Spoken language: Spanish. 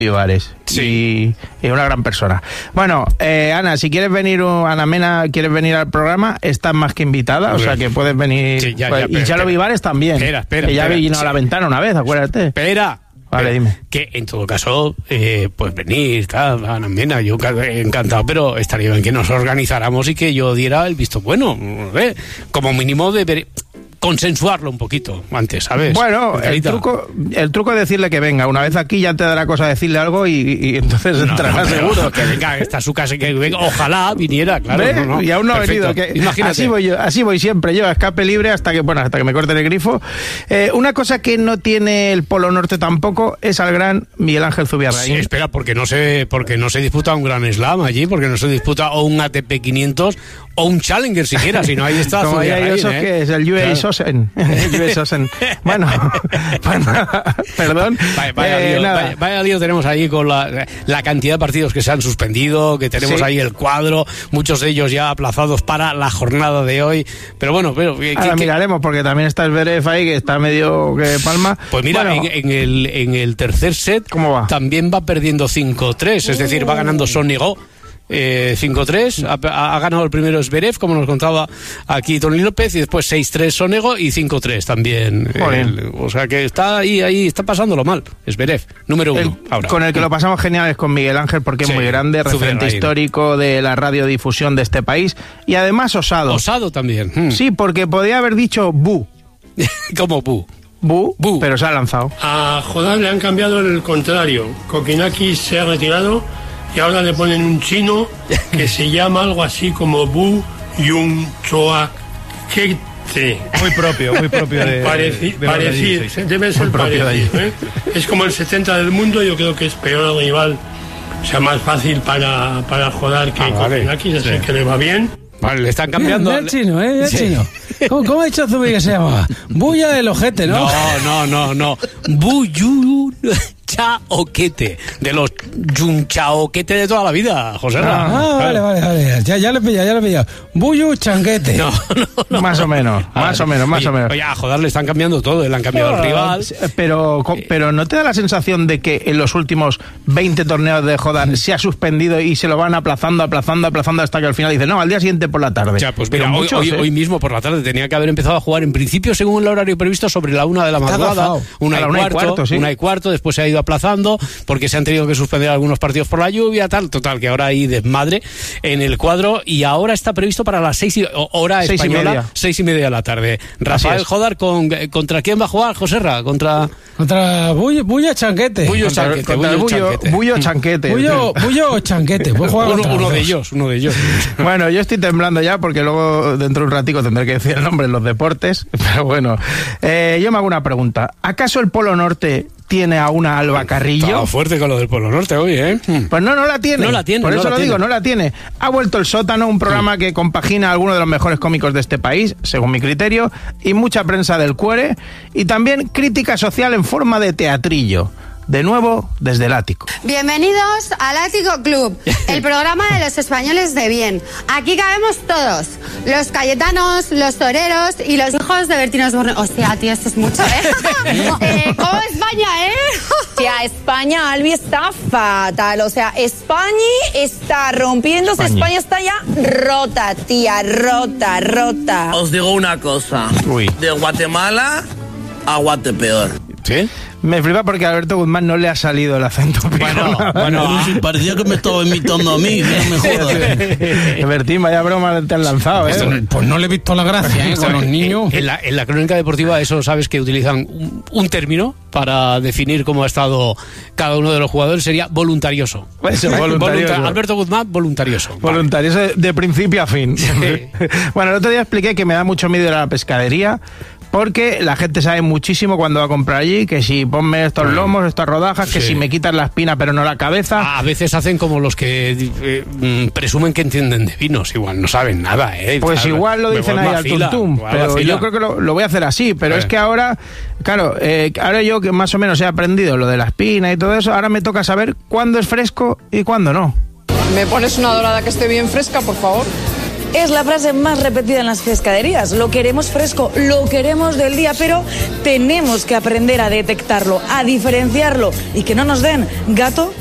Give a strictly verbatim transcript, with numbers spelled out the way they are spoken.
Vivares. Sí. Y, y una gran persona. Bueno, eh, Ana, si quieres venir, Ana Mena, quieres venir al programa, estás más que invitada, o sea que puedes venir. Sí, ya, pues, ya, y Chalo Vivares también. Espera, espera. Que ya espera, vino sí. a la ventana una vez, acuérdate. Espera. Vale, que, dime. Que en todo caso, eh, pues venir, tal, Ana Mena, yo encantado, pero estaría bien que nos organizáramos y que yo diera el visto bueno, ¿eh? Como mínimo de ver, consensuarlo un poquito antes, ¿sabes? Bueno, el truco, el truco es decirle que venga. Una vez aquí ya te dará cosa decirle algo y, y entonces no, entrará no, seguro. Que venga, está a su casa, que venga, ojalá viniera, claro. No, no. Y aún no Perfecto. ha venido. Que, Imagínate. Así voy yo, así voy siempre yo, a escape libre hasta que, bueno, hasta que me corten el grifo. Eh, una cosa que no tiene el Polo Norte tampoco es al gran Miguel Ángel Zubiarraín. Sí, espera, porque no se, porque no se disputa un Gran Slam allí, porque no se disputa o un A T P quinientos o un Challenger siquiera, si no ahí está Como Zubiarraín, hay eso ¿eh? que es el U A E Claro. Open. U S Open. Bueno, pues nada, perdón. Vaya, vaya, eh, lío, nada. vaya, vaya lío tenemos ahí con la, la cantidad de partidos que se han suspendido, que tenemos sí. ahí el cuadro, muchos de ellos ya aplazados para la jornada de hoy. Pero bueno, pero ¿qué, ahora qué, miraremos, porque también está el Zverev ahí, que está medio que palma. Pues mira, bueno, en, en, el, en el tercer set ¿cómo va? También va perdiendo cinco tres, es decir, va ganando Sonego. Eh, cinco tres, ha, ha ganado el primero Zverev, como nos contaba aquí Tony López, y después seis tres Sonego y cinco tres también. El, o sea que está ahí, ahí está pasándolo mal. Zverev, número uno. El, ahora. Con el que lo pasamos genial es con Miguel Ángel, porque sí, es muy grande, referente histórico de la radiodifusión de este país, y además osado. Osado también. Hmm. Sí, porque podía haber dicho bu. ¿Cómo bu? Bu, bu, pero se ha lanzado. A Jodar le han cambiado el contrario. Kokinakis se ha retirado y ahora le ponen un chino que se llama algo así como Bu Yun Choa Kete. Muy propio, muy propio de... Pareci, de parecir, sí. debe ser parecido, ¿eh? Es como el setenta del mundo, yo creo que es peor el rival, o sea, más fácil para, para Jodar que ah, Kokinakis, vale. así sí. que le va bien. Vale, le están cambiando. Mira, mira el chino, ¿eh? Mira el sí. chino. ¿Cómo, ¿Cómo ha dicho Zubi que se llamaba? Buya el ojete, ¿no? No, no, no, no. Buyu chaoquete. De los yunchaoquete de toda la vida, José Ah, ah vale, vale, vale. Ya, ya lo he pillado, ya lo he pillado. Buyu changuete. No, no, no. Más o menos, A más ver, o menos, más oye, o menos. Oye, a Jodar le están cambiando todo, le han cambiado el rival. Pero, pero ¿no te da la sensación de que en los últimos veinte torneos de Jodar se ha suspendido y se lo van aplazando, aplazando, aplazando hasta que al final dice, no, al día siguiente por la tarde? Ya, pues mira, hoy, muchos, hoy, ¿eh? hoy mismo por la tarde tenía que haber empezado a jugar en principio según el horario previsto sobre la una de la madrugada, una y, una cuarto, y cuarto, sí. una y cuarto, después se ha ido aplazando porque se han tenido que suspender algunos partidos por la lluvia, tal, total, que ahora hay desmadre en el cuadro y ahora está previsto para las seis y, hora seis española, y media. seis y media de la tarde. Rafael Jodar, con, ¿contra quién va a jugar, Joserra? Contra... Contra Buyo, Buyo Chanquete. Buyo contra, Chanquete. Contra Buyo Buyo Chanquete. Buyo Chanquete. Buyo, Buyo Chanquete. Puede jugar uno, uno de ellos, uno de ellos. Bueno, yo estoy temblando ya porque luego dentro de un ratico tendré que decir el nombre en los deportes, pero bueno. Eh, yo me hago una pregunta. ¿Acaso el Polo Norte tiene a una Alba Carrillo? Estaba fuerte con lo del Polo Norte hoy, ¿eh? Pues no, no la tiene. No la tiene. Por no eso la lo tiene. digo, no la tiene. Ha vuelto El Sótano, un programa que compagina a algunos de los mejores cómicos de este país, según mi criterio, y mucha prensa del cuore, y también crítica social en forma de teatrillo. De nuevo, desde el ático. Bienvenidos al Ático Club, el programa de los españoles de bien. Aquí cabemos todos, los cayetanos, los toreros y los hijos de Bertín Osborne. Hostia, tío, esto es mucho, ¿eh? eh ¿Cómo España, eh? Tía, España, Albi, está fatal. O sea, España está rompiéndose, España, España está ya rota, tía, rota, rota. Os digo una cosa. Uy. De Guatemala a Guatepeor. ¿Sí? Me flipa porque a Alberto Guzmán no le ha salido el acento. Bueno, bueno. Parecía que me estaba imitando a mí, que no me jodas. Bertín, vaya broma te han lanzado, ¿eh? Pues, pues no le he visto la gracia, ¿eh? Con los niños. En la, en la crónica deportiva, eso sabes que utilizan un, un término para definir cómo ha estado cada uno de los jugadores, sería voluntarioso. Eso, voluntarioso. Voluntar, Alberto Guzmán, voluntarioso. Voluntarioso vale. de principio a fin. Sí. Bueno, el otro día expliqué que me da mucho miedo ir a la pescadería, porque la gente sabe muchísimo cuando va a comprar allí, que si ponme estos lomos, estas rodajas, que sí. si me quitan la espina pero no la cabeza. A veces hacen como los que eh, presumen que entienden de vinos, igual no saben nada, ¿eh? Pues ¿sabes? igual lo dicen ahí al tuntum, pero yo creo que lo, lo voy a hacer así, pero eh. es que ahora, claro, eh, ahora yo que más o menos he aprendido lo de la espina y todo eso, ahora me toca saber cuándo es fresco y cuándo no. ¿Me pones una dorada que esté bien fresca, por favor? es la frase más repetida en las pescaderías. Lo queremos fresco, lo queremos del día, pero tenemos que aprender a detectarlo, a diferenciarlo y que no nos den gato